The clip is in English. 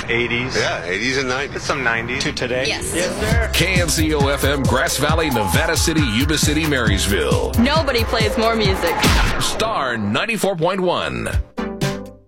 80s. Yeah, 80s and 90s. Some 90s. To today? Yes. Yes, sir. KNCO-FM, Grass Valley, Nevada City, Yuba City, Marysville. Nobody plays more music. Star 94.1.